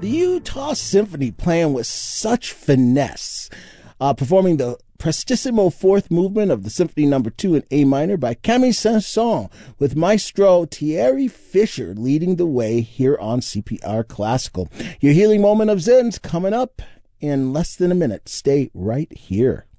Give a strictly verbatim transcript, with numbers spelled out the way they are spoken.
The Utah Symphony playing with such finesse, uh, performing the prestissimo fourth movement of the Symphony Number Two in A minor by Camille Saint-Saëns, with Maestro Thierry Fischer leading the way here on C P R Classical. Your healing moment of Zen's coming up in less than a minute. Stay right here.